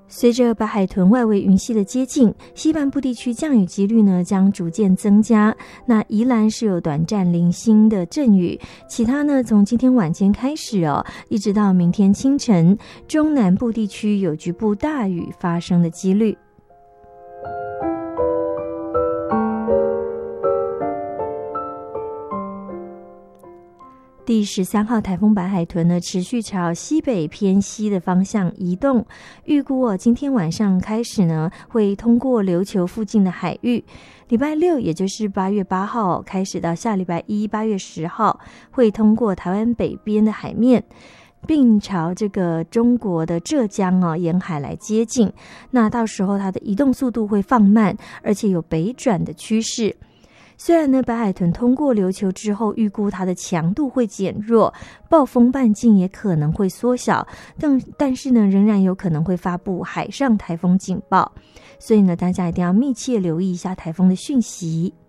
随着白海豚外围云系的接近，西半部地区降雨几率呢将逐渐增加。那宜兰是有短暂零星的阵雨，其他呢从今天晚间开始一直到明天清晨，中南部地区有局部大雨发生的几率。第13号台风白海豚呢，持续朝西北偏西的方向移动，预估今天晚上开始呢，会通过琉球附近的海域。礼拜六，也就是8月8号开始到下礼拜一8月10号，会通过台湾北边的海面，并朝这个中国的浙江沿海来接近。那到时候它的移动速度会放慢，而且有北转的趋势。虽然呢，白海豚通过琉球之后，预估它的强度会减弱，暴风半径也可能会缩小，但是呢，仍然有可能会发布海上台风警报。所以呢，大家一定要密切留意一下台风的讯息。